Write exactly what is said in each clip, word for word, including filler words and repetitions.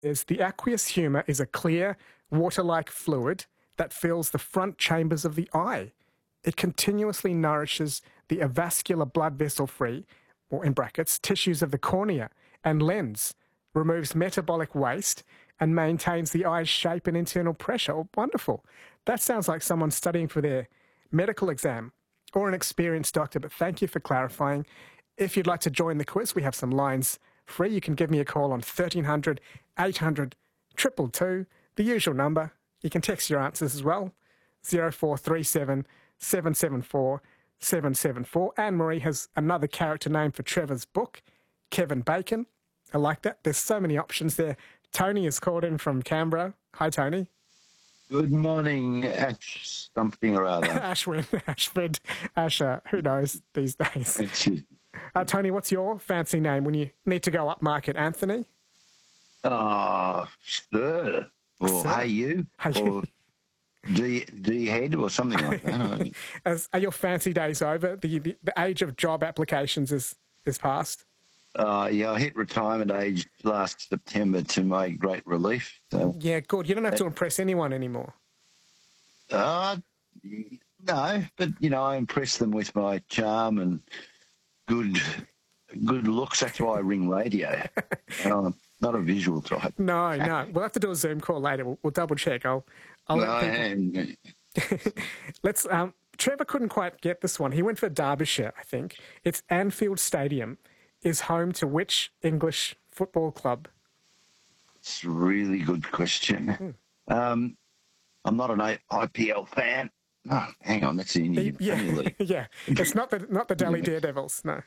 is the aqueous humour is a clear, water-like fluid that fills the front chambers of the eye. It continuously nourishes the avascular blood vessel-free, or in brackets, tissues of the cornea and lens, removes metabolic waste, and maintains the eye's shape and internal pressure. Oh, wonderful. That sounds like someone studying for their medical exam or an experienced doctor, but thank you for clarifying. If you'd like to join the quiz, we have some lines free. You can give me a call on thirteen hundred, eight hundred, two two two, the usual number. You can text your answers as well, zero four three seven, seven seven four, seven seven four. Anne-Marie has another character name for Trevor's book, Kevin Bacon. I like that. There's so many options there. Tony is called in from Canberra. Hi, Tony. Good morning, Ash something or other. Ashwin, Ashford, Asher, who knows these days. Uh, Tony, what's your fancy name when you need to go upmarket? Anthony? Oh, sir. Or Sir. hey you. Hey you. Or D, D head or something like that. As, are your fancy days over? The, the the age of job applications is, is past? Uh, yeah, I hit retirement age last September to my great relief. So, Yeah, good. You don't have to impress anyone anymore. uh, no, but, you know, I impress them with my charm and good good looks. That's why I ring radio. I'm not a visual type. No, no. We'll have to do a Zoom call later. We'll, we'll double check. I'll, I'll No, let people... and, Let's. Um, Trevor couldn't quite get this one. He went for Derbyshire, I think. It's Anfield Stadium is home to which English football club? it's a really good question. Hmm. Um, I'm not an I P L fan. Oh, hang on, that's the Indian Yeah, Premier League. yeah. It's not the not the Delhi Daredevils. No.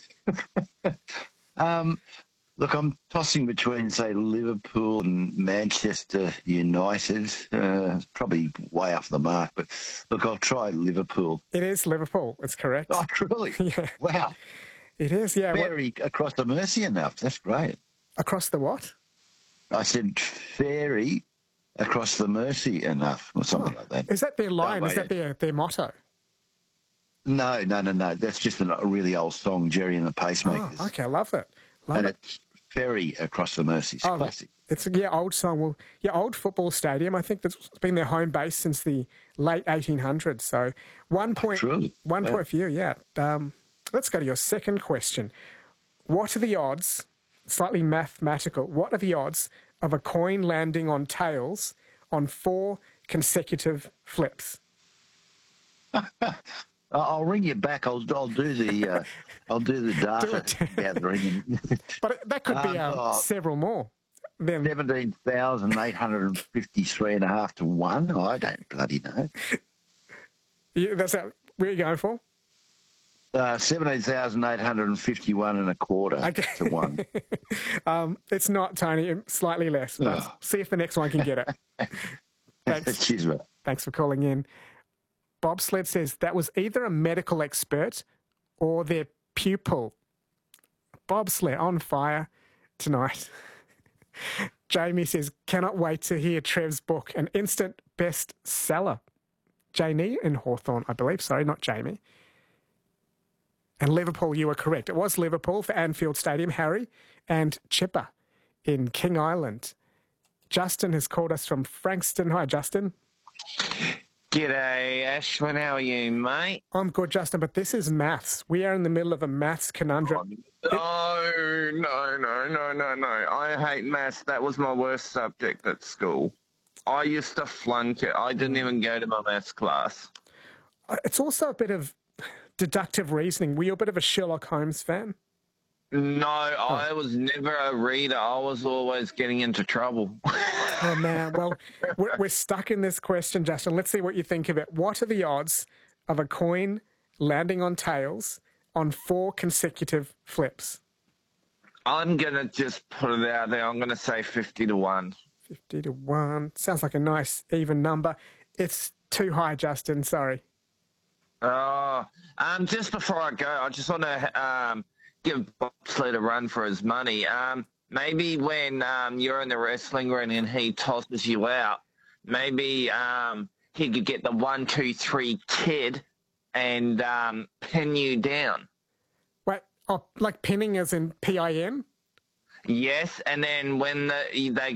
um, look, I'm tossing between, say, Liverpool and Manchester United. Uh, probably way off the mark, but look, I'll try Liverpool. It is Liverpool. It's correct. Oh, really? Yeah. Wow. It is. Yeah. What, Ferry across the Mersey enough. That's great. across the what? I said ferry across the Mersey enough or something Oh, like that. Is that their line? Oh, Is that yeah. their their motto? No, no, no, no. That's just a really old song, Jerry and the Pacemakers. Oh, okay. I love it. Love And it. it's ferry across the Mersey. It's Oh, classic. It's a yeah, old song. Well, yeah, old football stadium. I think that's been their home base since the late eighteen hundreds. So one point, Truly. one Yeah. point for you. Yeah. Um, let's go to your second question. What are the odds? Slightly mathematical. What are the odds of a coin landing on tails on four consecutive flips? I- I'll ring you back. I'll I'll do the uh, I'll do the data it. gathering. But that could be Um, um, oh. several more. Then Seventeen thousand eight hundred and fifty-three and a half to one. Oh, I don't bloody know. you, that's that. Where are you going for? Uh, Seventeen thousand eight hundred and fifty-one and a quarter Okay. to one. um, it's not, Tony. Slightly less. But Oh. see if the next one can get it. Thanks. Cheers, mate. Thanks for calling in. Bobsled says that was either a medical expert or their pupil. Bobsled on fire tonight. Jamie says, cannot wait to hear Trev's book, an instant bestseller. Janie in Hawthorne, I believe. Sorry, not Jamie. And Liverpool, you were correct. It was Liverpool for Anfield Stadium, Harry, and Chipper in King Island. Justin has called us from Frankston. Hi, Justin. G'day, Ashwin. How are you, mate? I'm good, Justin, but this is maths. We are in the middle of a maths conundrum. No, no, no, no, no, no. I hate maths. That was my worst subject at school. I used to flunk it. I didn't even go to my maths class. It's also a bit of deductive reasoning. Were you a bit of a Sherlock Holmes fan? No, I was never a reader. I was always getting into trouble. Oh, man. Well, we're, we're stuck in this question, Justin. Let's see what you think of it. What are the odds of a coin landing on tails on four consecutive flips? I'm going to just put it out there. I'm going to say fifty to one. fifty to one. Sounds like a nice even number. It's too high, Justin. Sorry. Oh, um, just before I go, I just want to um, give Bobsled a run for his money. Um, maybe when um, you're in the wrestling ring and he tosses you out, maybe um, he could get the one, two, three kid and um, pin you down. Wait, oh, like pinning as in P I N? Yes, and then when the, they